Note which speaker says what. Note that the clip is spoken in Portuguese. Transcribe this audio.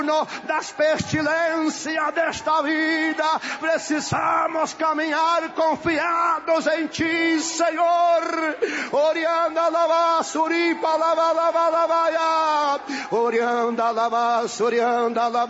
Speaker 1: das pestilências desta vida. Precisamos caminhar confiados em Ti, Senhor. Orianda lava suripa lava lava lava ya. Orianda lava surianda lava